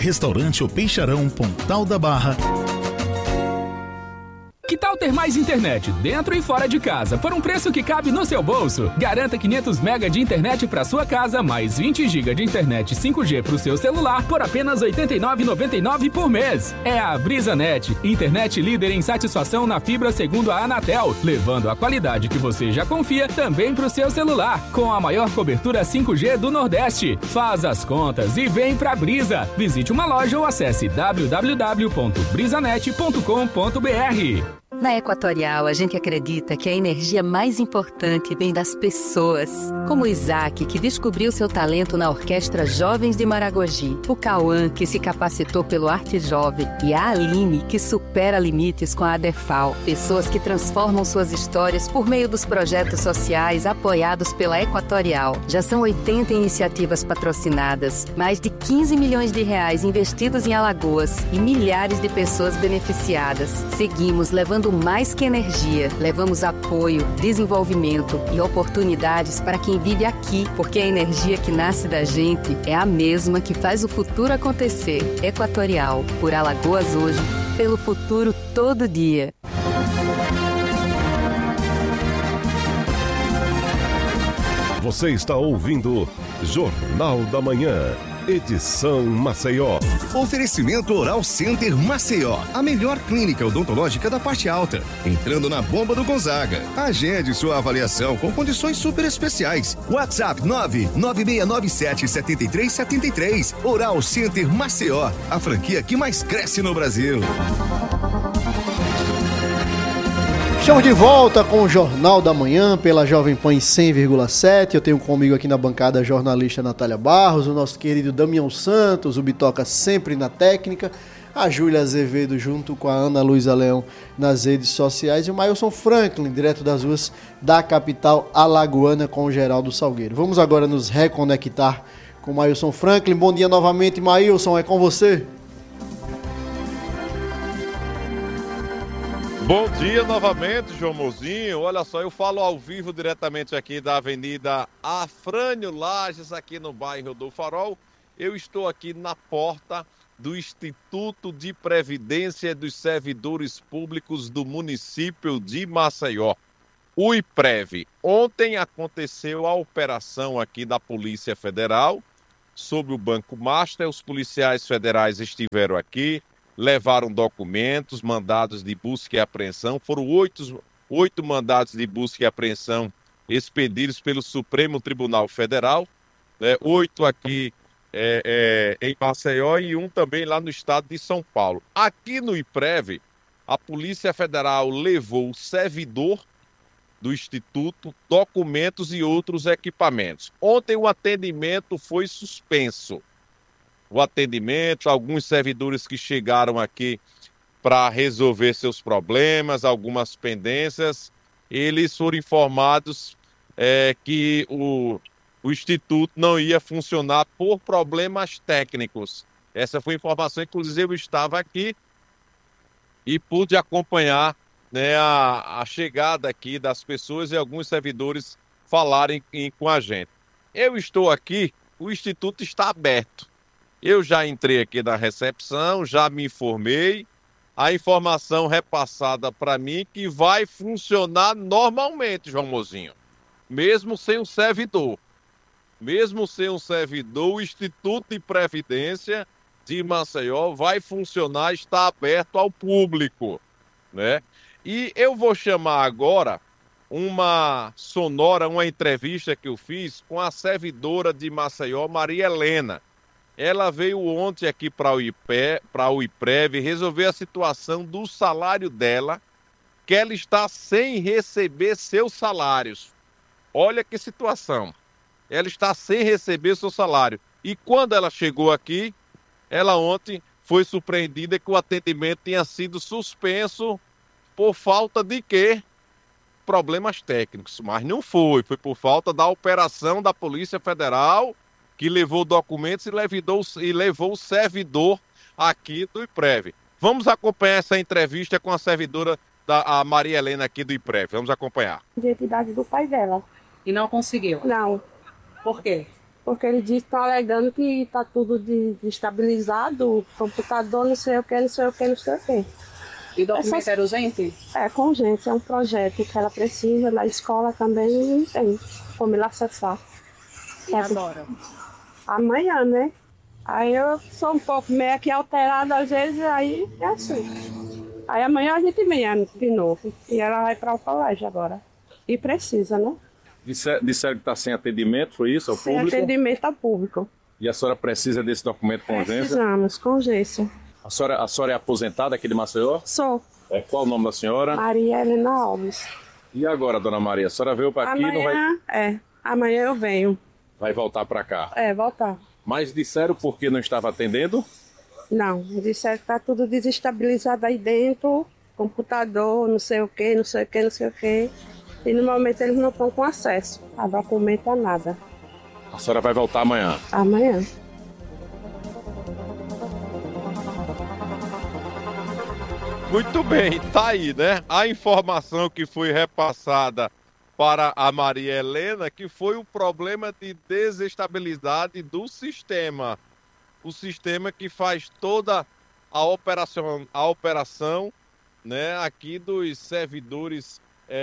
Restaurante O Peixarão, Pontal da Barra. Que tal ter mais internet dentro e fora de casa por um preço que cabe no seu bolso? Garanta 500 MB de internet para sua casa, mais 20 GB de internet 5G para o seu celular por apenas R$ 89,99 por mês. É a BrisaNet, internet líder em satisfação na fibra segundo a Anatel, levando a qualidade que você já confia também para o seu celular, com a maior cobertura 5G do Nordeste. Faz as contas e vem pra Brisa. Visite uma loja ou acesse www.brisanet.com.br. Na Equatorial, a gente acredita que a energia mais importante vem das pessoas. Como o Isaac, que descobriu seu talento na Orquestra Jovens de Maragogi. O Cauã, que se capacitou pelo Arte Jovem. E a Aline, que supera limites com a ADEFAL. Pessoas que transformam suas histórias por meio dos projetos sociais apoiados pela Equatorial. Já são 80 iniciativas patrocinadas, mais de 15 milhões de reais investidos em Alagoas e milhares de pessoas beneficiadas. Seguimos levando mais que energia, levamos apoio, desenvolvimento e oportunidades para quem vive aqui, porque a energia que nasce da gente é a mesma que faz o futuro acontecer. Equatorial, por Alagoas hoje, pelo futuro todo dia. Você está ouvindo Jornal da Manhã. Edição Maceió. Oferecimento Oral Center Maceió. A melhor clínica odontológica da parte alta. Entrando na bomba do Gonzaga. Agende sua avaliação com condições super especiais. WhatsApp 996977373. Oral Center Maceió. A franquia que mais cresce no Brasil. Estamos de volta com o Jornal da Manhã pela Jovem Pan 100,7. Eu tenho comigo aqui na bancada a jornalista Natália Barros, o nosso querido Damião Santos, o Bitoca sempre na técnica, a Júlia Azevedo junto com a Ana Luísa Leão nas redes sociais e o Mailson Franklin, direto das ruas da capital alagoana com o Geraldo Salgueiro. Vamos agora nos reconectar com o Mailson Franklin. Bom dia novamente, Mailson, é com você. Bom dia novamente, João Mozinho. Olha só, eu falo ao vivo diretamente aqui da Avenida Afrânio Lages, aqui no bairro do Farol. Eu estou aqui na porta do Instituto de Previdência dos Servidores Públicos do município de Maceió, o IPREV. Ontem aconteceu a operação aqui da Polícia Federal sobre o Banco Master. Os policiais federais estiveram aqui, levaram documentos, mandados de busca e apreensão. Foram oito mandados de busca e apreensão expedidos pelo Supremo Tribunal Federal, 8 aqui em Maceió e um também lá no estado de São Paulo. Aqui no IPREV, a Polícia Federal levou o servidor do Instituto, documentos e outros equipamentos. Ontem o atendimento foi suspenso. Alguns servidores que chegaram aqui para resolver seus problemas, algumas pendências, eles foram informados que o Instituto não ia funcionar por problemas técnicos. Essa foi a informação, inclusive eu estava aqui e pude acompanhar, né, a chegada aqui das pessoas e alguns servidores falarem com a gente. Eu estou aqui, o Instituto está aberto. Eu já entrei aqui na recepção, já me informei, a informação repassada para mim que vai funcionar normalmente, João Mozinho. Mesmo sem um servidor. O Instituto de Previdência de Maceió vai funcionar, está aberto ao público, né? E eu vou chamar agora uma entrevista que eu fiz com a servidora de Maceió, Maria Helena. Ela veio ontem aqui para o IPREV resolver a situação do salário dela, que ela está sem receber seus salários. Olha que situação. Ela está sem receber seu salário. E quando ela chegou aqui, ela ontem foi surpreendida que o atendimento tinha sido suspenso por falta de quê? Problemas técnicos. Mas não foi por falta da operação da Polícia Federal, que levou documentos e levou o servidor aqui do IPREV. Vamos acompanhar essa entrevista com a servidora a Maria Helena aqui do IPREV. Vamos acompanhar. Identidade do pai dela. E não conseguiu? Não. Por quê? porque ele disse que estão alegando que está tudo desestabilizado, o computador, não sei o que. E o documento era urgente? É, com urgência, é um projeto que ela precisa, na escola também não tem como ela acessar. E agora? Amanhã, né? Aí eu sou um pouco meio que alterada às vezes, aí é assim. Aí amanhã a gente vem de novo, e ela vai para o colégio agora. E precisa, né? Disseram que está sem atendimento, foi isso, ao público? Sem atendimento ao público. E a senhora precisa desse documento com urgência? Precisamos, com urgência. A senhora é aposentada aqui de Maceió? Sou. Qual o nome da senhora? Maria Helena Alves. E agora, dona Maria, a senhora veio para aqui e não vai... Amanhã eu venho. Vai voltar para cá? Voltar. Mas disseram por que não estava atendendo? Não, disseram que está tudo desestabilizado aí dentro, computador, não sei o que. E no momento eles não estão com acesso a documento, a nada. A senhora vai voltar amanhã? Amanhã. Muito bem, tá aí, né? A informação que foi repassada para a Maria Helena, que foi o problema de desestabilidade do sistema. O sistema que faz toda a operação, né, aqui dos servidores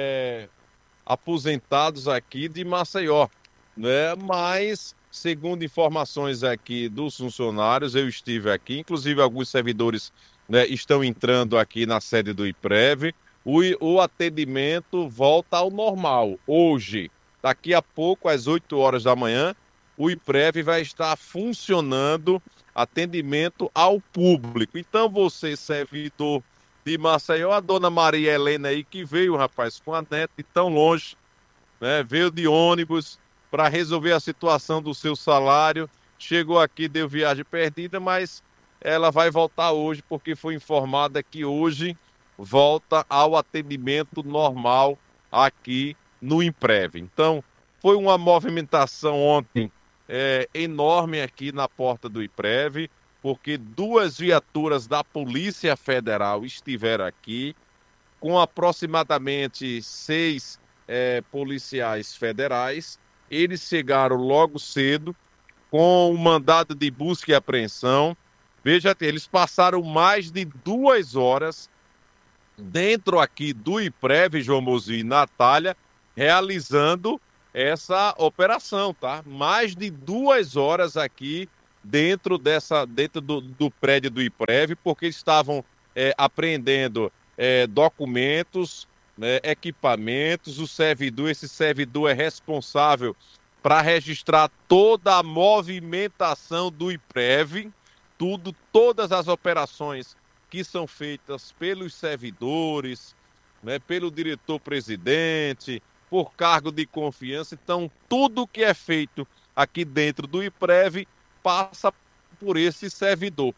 aposentados aqui de Maceió, né? Mas, segundo informações aqui dos funcionários, eu estive aqui, inclusive alguns servidores, né, estão entrando aqui na sede do IPREV. O atendimento volta ao normal hoje. Daqui a pouco, às 8 horas da manhã, o IPREV vai estar funcionando, atendimento ao público. Então, você, servidor de Maceió, a dona Maria Helena aí, que veio, rapaz, com a neta de tão longe, né, veio de ônibus para resolver a situação do seu salário, chegou aqui, deu viagem perdida, mas ela vai voltar hoje, porque foi informada que hoje volta ao atendimento normal aqui no IPREV. Então, foi uma movimentação ontem enorme aqui na porta do IPREV, porque 2 viaturas da Polícia Federal estiveram aqui, com aproximadamente 6 policiais federais. Eles chegaram logo cedo com o mandado de busca e apreensão. Veja, eles passaram mais de 2 horas dentro aqui do IPREV, João Mozinho e Natália, realizando essa operação, tá? Mais de 2 horas aqui dentro do prédio do IPREV, porque estavam apreendendo documentos, né, equipamentos. Esse servidor é responsável para registrar toda a movimentação do IPREV, todas as operações que são feitas pelos servidores, né, pelo diretor-presidente, por cargo de confiança. Então, tudo que é feito aqui dentro do IPREV passa por esse servidor.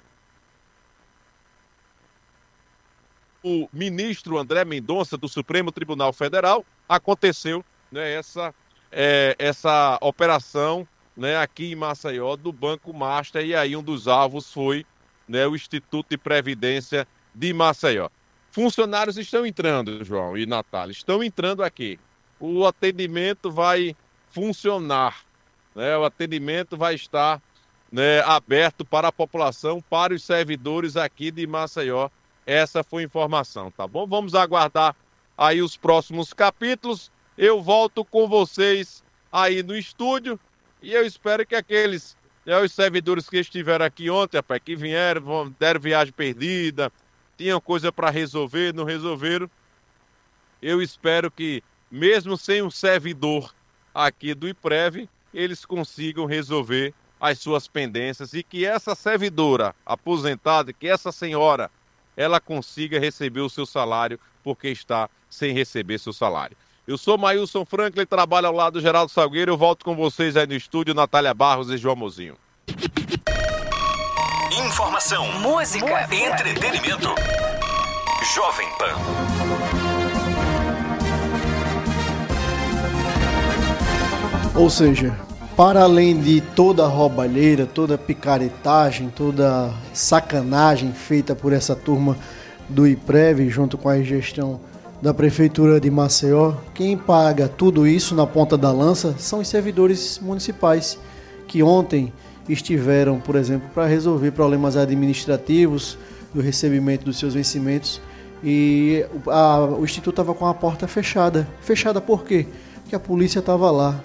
O ministro André Mendonça, do Supremo Tribunal Federal, aconteceu, né, essa operação, né, aqui em Maceió, do Banco Master, e aí um dos alvos foi, né, o Instituto de Previdência de Maceió. Funcionários estão entrando, João e Natália, estão entrando aqui. O atendimento vai funcionar, né, o atendimento vai estar, né, aberto para a população, para os servidores aqui de Maceió. Essa foi a informação, tá bom? Vamos aguardar aí os próximos capítulos. Eu volto com vocês aí no estúdio e eu espero que aqueles, né, os servidores que estiveram aqui ontem, rapaz, que vieram, deram viagem perdida, tinham coisa para resolver, não resolveram. Eu espero que, mesmo sem um servidor aqui do IPREV, eles consigam resolver as suas pendências e que essa servidora aposentada, que essa senhora, ela consiga receber o seu salário, porque está sem receber seu salário. Eu sou Maílson Franklin, trabalho ao lado do Geraldo Salgueiro. Eu volto com vocês aí no estúdio, Natália Barros e João Mozinho. Informação, música, entretenimento. Jovem Pan. Ou seja, para além de toda a roubalheira, toda a picaretagem, toda a sacanagem feita por essa turma do IPREV junto com a gestão da Prefeitura de Maceió, quem paga tudo isso na ponta da lança são os servidores municipais, que ontem estiveram, por exemplo, para resolver problemas administrativos do recebimento dos seus vencimentos, e o Instituto estava com a porta fechada. Fechada por quê? Porque a polícia estava lá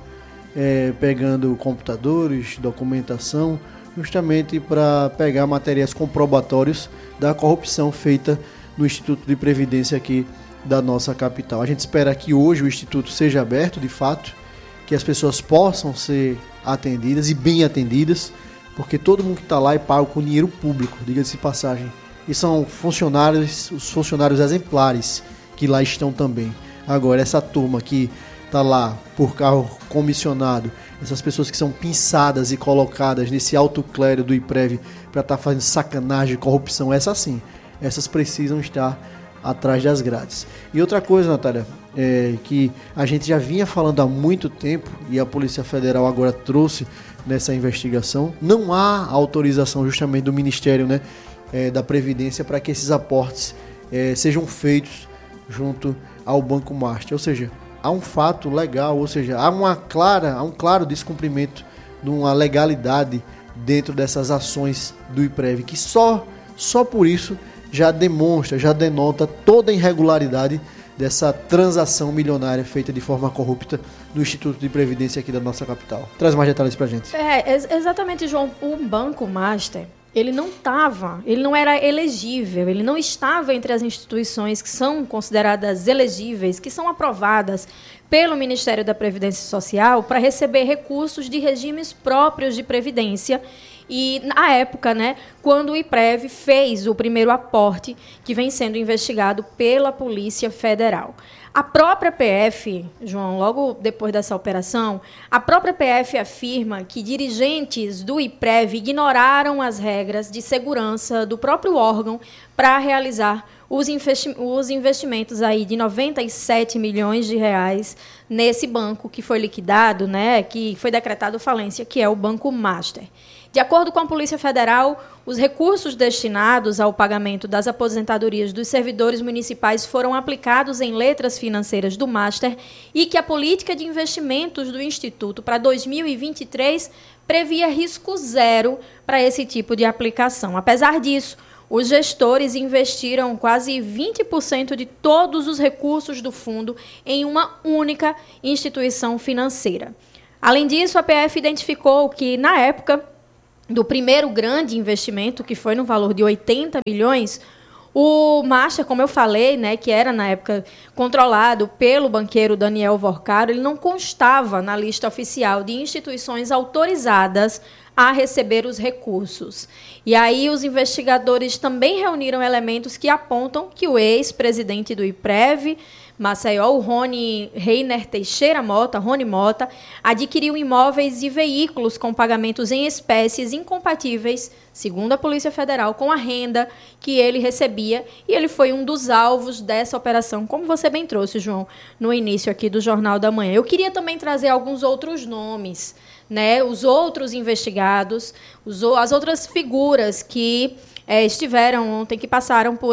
pegando computadores, documentação, justamente para pegar materiais comprobatórios da corrupção feita no Instituto de Previdência aqui da nossa capital. A gente espera que hoje o Instituto seja aberto, de fato, que as pessoas possam ser atendidas e bem atendidas, porque todo mundo que está lá é pago com dinheiro público, diga-se de passagem. E são funcionários, os funcionários exemplares que lá estão também. Agora, essa turma que está lá por carro comissionado, essas pessoas que são pinçadas e colocadas nesse alto clero do IPREV para estar fazendo sacanagem, corrupção, essas precisam estar atrás das grades. E outra coisa, Natália, que a gente já vinha falando há muito tempo e a Polícia Federal agora trouxe nessa investigação, não há autorização justamente do Ministério, né, da Previdência para que esses aportes sejam feitos junto ao Banco Master. Ou seja, há um fato legal, ou seja, há um claro descumprimento de uma legalidade dentro dessas ações do IPREV, que só por isso já denota toda a irregularidade dessa transação milionária feita de forma corrupta no Instituto de Previdência aqui da nossa capital. Traz mais detalhes pra gente. Exatamente, João. O Banco Master, ele não era elegível, ele não estava entre as instituições que são consideradas elegíveis, que são aprovadas pelo Ministério da Previdência Social para receber recursos de regimes próprios de previdência. E, na época, né, quando o IPREV fez o primeiro aporte, que vem sendo investigado pela Polícia Federal. A própria PF, João, logo depois dessa operação, a própria PF afirma que dirigentes do IPREV ignoraram as regras de segurança do próprio órgão para realizar os investimentos aí de 97 milhões de reais nesse banco que foi liquidado, né, que foi decretado falência, que é o Banco Master. De acordo com a Polícia Federal, os recursos destinados ao pagamento das aposentadorias dos servidores municipais foram aplicados em letras financeiras do Master e que a política de investimentos do Instituto para 2023 previa risco zero para esse tipo de aplicação. Apesar disso, os gestores investiram quase 20% de todos os recursos do fundo em uma única instituição financeira. Além disso, a PF identificou que, na época do primeiro grande investimento, que foi no valor de 80 milhões, o Master, como eu falei, né, que era na época controlado pelo banqueiro Daniel Vorcaro, ele não constava na lista oficial de instituições autorizadas a receber os recursos. E aí os investigadores também reuniram elementos que apontam que o ex-presidente do IPREV, Maceió, o Rony Reiner Teixeira Mota, Rony Mota, adquiriu imóveis e veículos com pagamentos em espécies incompatíveis, segundo a Polícia Federal, com a renda que ele recebia, e ele foi um dos alvos dessa operação, como você bem trouxe, João, no início aqui do Jornal da Manhã. Eu queria também trazer alguns outros nomes, né, os outros investigados, as outras figuras que estiveram ontem, que passaram por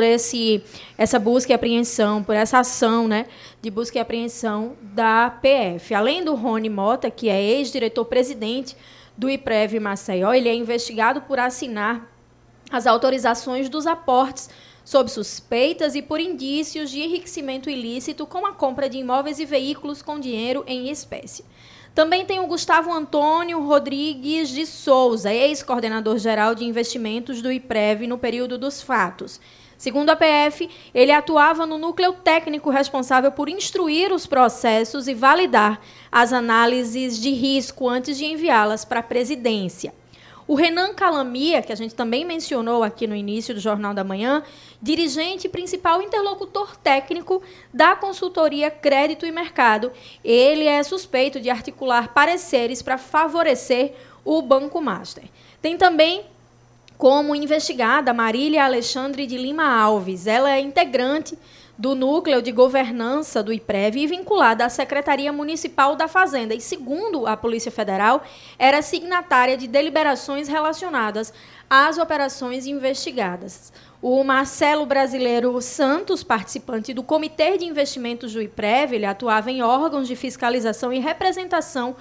essa busca e apreensão, por essa ação, né, de busca e apreensão da PF. Além do Rony Mota, que é ex-diretor-presidente do IPREV Maceió, ele é investigado por assinar as autorizações dos aportes sob suspeitas e por indícios de enriquecimento ilícito com a compra de imóveis e veículos com dinheiro em espécie. Também tem o Gustavo Antônio Rodrigues de Souza, ex-coordenador-geral de investimentos do IPREV no período dos fatos. Segundo a PF, ele atuava no núcleo técnico responsável por instruir os processos e validar as análises de risco antes de enviá-las para a presidência. O Renan Calamia, que a gente também mencionou aqui no início do Jornal da Manhã, dirigente e principal interlocutor técnico da consultoria Crédito e Mercado. Ele é suspeito de articular pareceres para favorecer o Banco Master. Tem também como investigada Marília Alexandre de Lima Alves. Ela é integrante do núcleo de governança do IPREV e vinculada à Secretaria Municipal da Fazenda. E, segundo a Polícia Federal, era signatária de deliberações relacionadas às operações investigadas. O Marcelo Brasileiro Santos, participante do Comitê de Investimentos do IPREV, ele atuava em órgãos de fiscalização e representação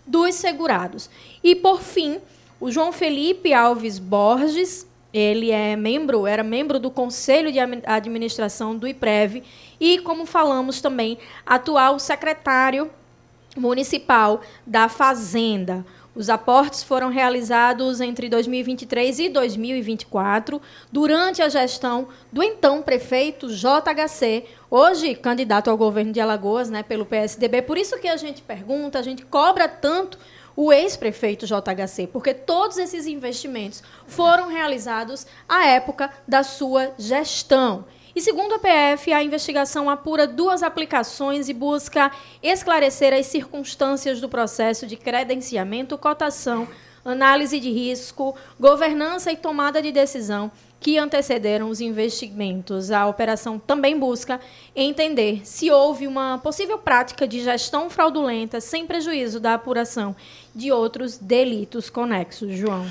dos segurados. E, por fim, o João Felipe Alves Borges, ele era membro do Conselho de Administração do IPREV e, como falamos também, atual secretário municipal da Fazenda. Os aportes foram realizados entre 2023 e 2024, durante a gestão do então prefeito JHC, hoje candidato ao governo de Alagoas, né, pelo PSDB. Por isso que a gente pergunta, a gente cobra tanto o ex-prefeito JHC, porque todos esses investimentos foram realizados à época da sua gestão. E, segundo a PF, a investigação apura 2 aplicações e busca esclarecer as circunstâncias do processo de credenciamento, cotação, análise de risco, governança e tomada de decisão que antecederam os investimentos. A operação também busca entender se houve uma possível prática de gestão fraudulenta sem prejuízo da apuração de outros delitos conexos. João.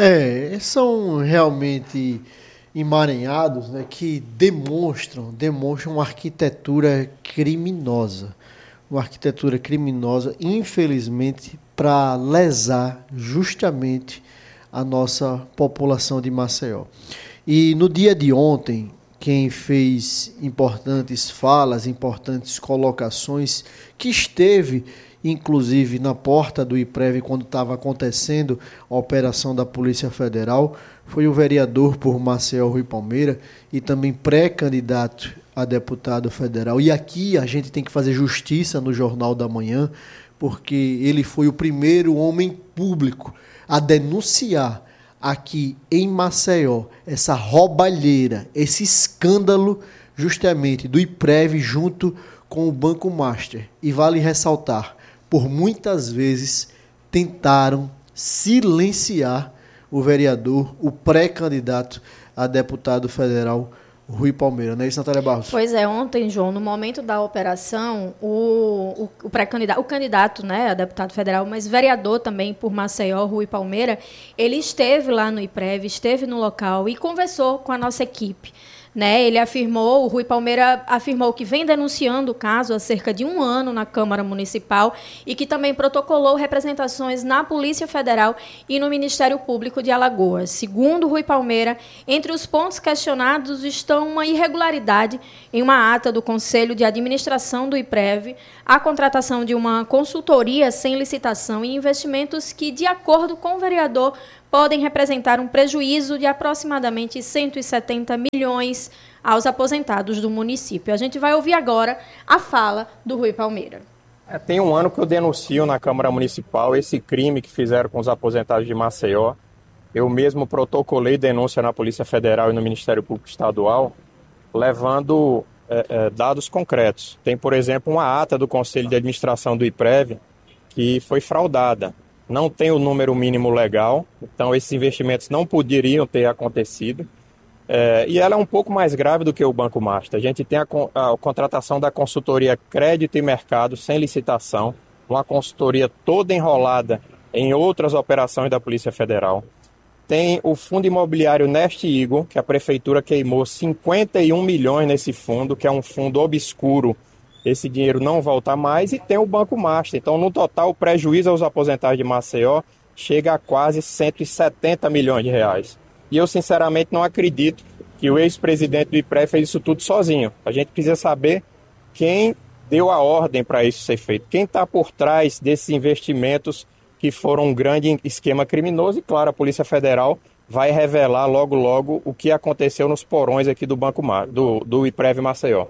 São realmente emaranhados, né, que demonstram uma arquitetura criminosa. Uma arquitetura criminosa, infelizmente, para lesar justamente a nossa população de Maceió. E no dia de ontem, quem fez importantes falas, importantes colocações, que esteve, inclusive, na porta do IPREV quando estava acontecendo a operação da Polícia Federal, foi o vereador por Maceió, Rui Palmeira, e também pré-candidato a deputado federal. E aqui a gente tem que fazer justiça no Jornal da Manhã, porque ele foi o primeiro homem público a denunciar aqui em Maceió essa roubalheira, esse escândalo justamente do IPREV junto com o Banco Master. E vale ressaltar, por muitas vezes tentaram silenciar o vereador, o pré-candidato a deputado federal, Rui Palmeira. Não é isso, Natália Barros? Pois é, ontem, João, no momento da operação, o pré-candidato, o candidato, né, a deputado federal, mas vereador também por Maceió, Rui Palmeira, ele esteve lá no IPREV, esteve no local e conversou com a nossa equipe. Né, o Rui Palmeira afirmou que vem denunciando o caso há cerca de 1 ano na Câmara Municipal e que também protocolou representações na Polícia Federal e no Ministério Público de Alagoas. Segundo Rui Palmeira, entre os pontos questionados estão uma irregularidade em uma ata do Conselho de Administração do IPREV, a contratação de uma consultoria sem licitação e investimentos que, de acordo com o vereador, podem representar um prejuízo de aproximadamente 170 milhões aos aposentados do município. A gente vai ouvir agora a fala do Rui Palmeira. Tem 1 ano que eu denuncio na Câmara Municipal esse crime que fizeram com os aposentados de Maceió. Eu mesmo protocolei denúncia na Polícia Federal e no Ministério Público Estadual, levando dados concretos. Tem, por exemplo, uma ata do Conselho de Administração do IPREV que foi fraudada. Não tem o número mínimo legal, então esses investimentos não poderiam ter acontecido. E ela é um pouco mais grave do que o Banco Master. A gente tem a contratação da consultoria Crédito e Mercado sem licitação, uma consultoria toda enrolada em outras operações da Polícia Federal. Tem o fundo imobiliário Nest Eagle, que a Prefeitura queimou 51 milhões nesse fundo, que é um fundo obscuro. Esse dinheiro não volta mais, e tem o Banco Master. Então, no total, o prejuízo aos aposentados de Maceió chega a quase 170 milhões de reais. E eu, sinceramente, não acredito que o ex-presidente do IPREV fez isso tudo sozinho. A gente precisa saber quem deu a ordem para isso ser feito, quem está por trás desses investimentos que foram um grande esquema criminoso. E, claro, a Polícia Federal vai revelar logo, logo o que aconteceu nos porões aqui do Banco do IPREV Maceió.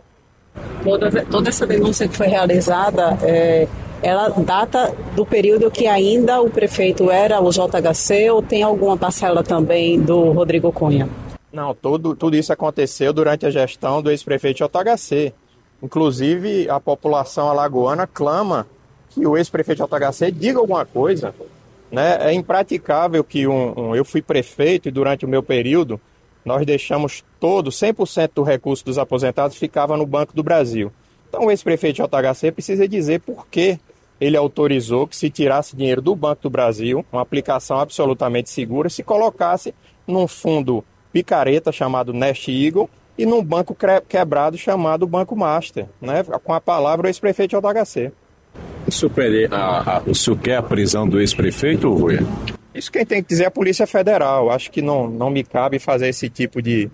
Toda essa denúncia que foi realizada, ela data do período que ainda o prefeito era o JHC, ou tem alguma parcela também do Rodrigo Cunha? Não, tudo isso aconteceu durante a gestão do ex-prefeito JHC. Inclusive, a população alagoana clama que o ex-prefeito JHC diga alguma coisa. Né? É impraticável que eu fui prefeito e durante o meu período nós deixamos 100% do recurso dos aposentados ficava no Banco do Brasil. Então o ex-prefeito JHC precisa dizer por que ele autorizou que se tirasse dinheiro do Banco do Brasil, uma aplicação absolutamente segura, se colocasse num fundo picareta chamado Nest Eagle e num banco quebrado chamado Banco Master, né? Com a palavra o ex-prefeito JHC. O senhor quer a prisão do ex-prefeito, Rui? Isso quem tem que dizer é a Polícia Federal. Acho que não me cabe fazer esse tipo de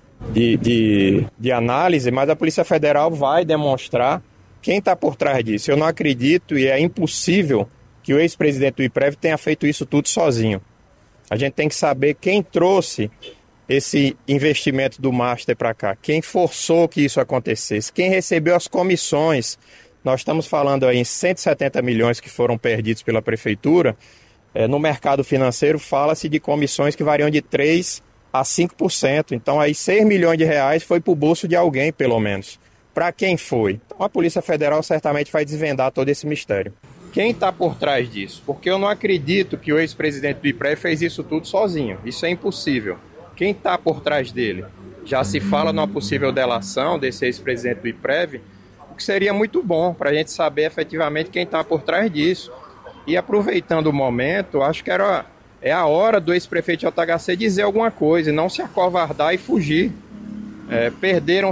análise, mas a Polícia Federal vai demonstrar quem está por trás disso. Eu não acredito e é impossível que o ex-presidente do IPREV tenha feito isso tudo sozinho. A gente tem que saber quem trouxe esse investimento do Master para cá, quem forçou que isso acontecesse, quem recebeu as comissões. Nós estamos falando aí em 170 milhões que foram perdidos pela Prefeitura. No mercado financeiro fala-se de comissões que variam de 3% a 5%. Então aí 6 milhões de reais foi para o bolso de alguém, pelo menos. Para quem foi? Então a Polícia Federal certamente vai desvendar todo esse mistério. Quem está por trás disso? Porque eu não acredito que o ex-presidente do IPREV fez isso tudo sozinho. Isso é impossível. Quem está por trás dele? Já se fala numa possível delação desse ex-presidente do IPREV, o que seria muito bom para a gente saber efetivamente quem está por trás disso. E aproveitando o momento, acho que é a hora do ex-prefeito JHC dizer alguma coisa e não se acovardar e fugir. Perderam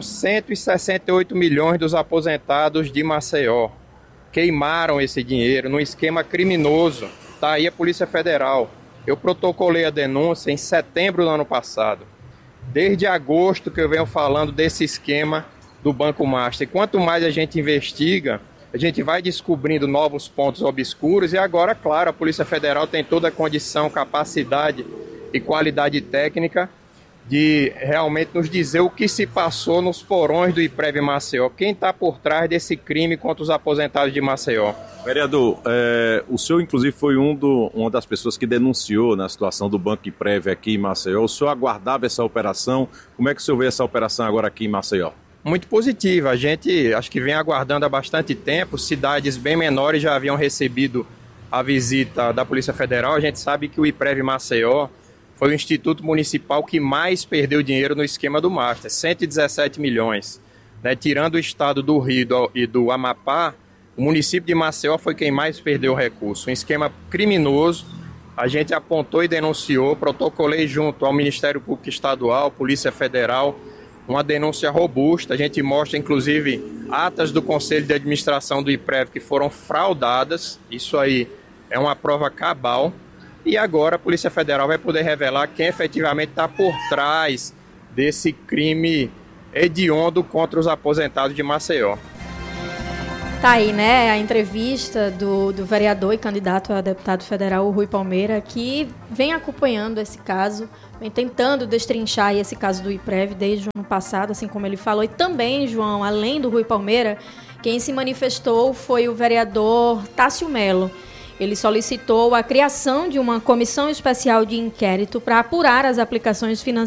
168 milhões dos aposentados de Maceió. Queimaram esse dinheiro num esquema criminoso. Está aí a Polícia Federal. Eu protocolei a denúncia em setembro do ano passado. Desde agosto que eu venho falando desse esquema do Banco Master. E quanto mais a gente investiga, a gente vai descobrindo novos pontos obscuros e agora, claro, a Polícia Federal tem toda a condição, capacidade e qualidade técnica de realmente nos dizer o que se passou nos porões do IPREV Maceió. Quem está por trás desse crime contra os aposentados de Maceió? Vereador, o senhor inclusive foi uma das pessoas que denunciou na situação do Banco IPREV aqui em Maceió. O senhor aguardava essa operação? Como é que o senhor vê essa operação agora aqui em Maceió? Muito positiva. A gente acho que vem aguardando há bastante tempo. Cidades bem menores já haviam recebido a visita da Polícia Federal. A gente sabe que o IPREV Maceió foi o instituto municipal que mais perdeu dinheiro no esquema do Master, 117 milhões. Tirando o estado do Rio e do Amapá, o município de Maceió foi quem mais perdeu recurso. Um esquema criminoso, a gente apontou e denunciou, protocolei junto ao Ministério Público Estadual, Polícia Federal, uma denúncia robusta. A gente mostra, inclusive, atas do Conselho de Administração do IPREV que foram fraudadas. Isso aí é uma prova cabal. E agora a Polícia Federal vai poder revelar quem efetivamente está por trás desse crime hediondo contra os aposentados de Maceió. Tá aí, né, a entrevista do vereador e candidato a deputado federal, Rui Palmeira, que vem acompanhando esse caso, vem tentando destrinchar esse caso do IPREV desde o ano passado, assim como ele falou. E também, João, além do Rui Palmeira, quem se manifestou foi o vereador Tássio Melo. Ele solicitou a criação de uma comissão especial de inquérito para apurar as aplicações financeiras